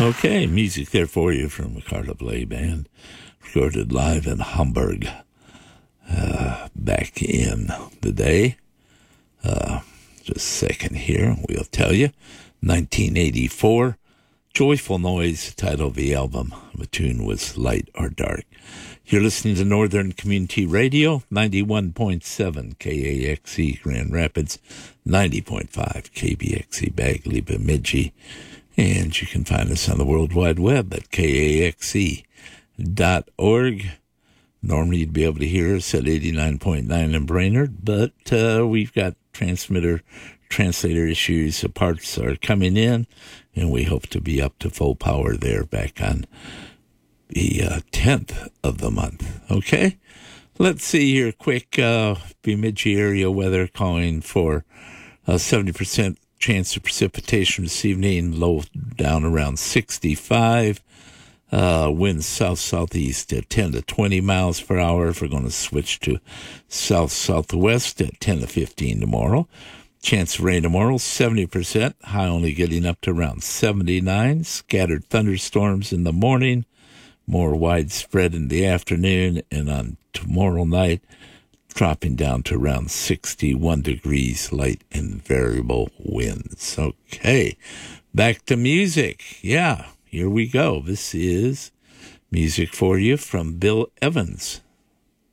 Okay, music there for you from the Carla Bley Band, recorded live in Hamburg back in the day. Just a second here, we'll tell you. 1984, Joyful Noise, the title of the album. The tune was Light or Dark. You're listening to Northern Community Radio, 91.7 KAXE Grand Rapids, 90.5 KBXE Bagley Bemidji. And you can find us on the World Wide Web at KAXE.org. Normally you'd be able to hear us at 89.9 in Brainerd, but we've got translator issues. The parts are coming in, and we hope to be up to full power there back on the 10th of the month. Okay? Let's see here quick. Bemidji area weather calling for 70% chance of precipitation this evening, low down around 65. Winds south-southeast at 10 to 20 miles per hour. If we're going to switch to south-southwest at 10 to 15 tomorrow. Chance of rain tomorrow, 70%. High only getting up to around 79. Scattered thunderstorms in the morning. More widespread in the afternoon. And on tomorrow night, dropping down to around 61 degrees, light and variable winds. Okay, back to music. Yeah, here we go. This is music for you from Bill Evans.